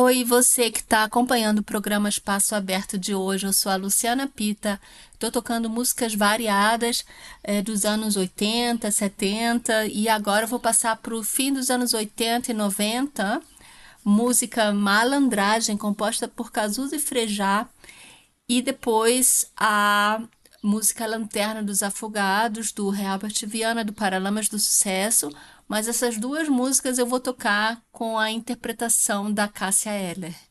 Oi, você que está acompanhando o programa Espaço Aberto de hoje, eu sou a Luciana Pita, estou tocando músicas variadas dos anos 80, 70 e agora eu vou passar para o fim dos anos 80 e 90, música Malandragem, composta por Cazuza e Frejá, e depois a música Lanterna dos Afogados, do Herbert Viana, do Paralamas do Sucesso, mas essas duas músicas eu vou tocar com a interpretação da Cássia Eller.